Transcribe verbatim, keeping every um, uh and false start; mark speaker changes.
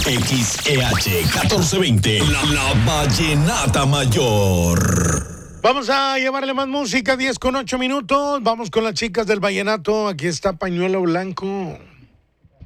Speaker 1: X E H catorce veinte, la, la Vallenata Mayor.
Speaker 2: Vamos a llevarle más música, diez con ocho minutos. Vamos con las chicas del vallenato. Aquí está Pañuelo Blanco.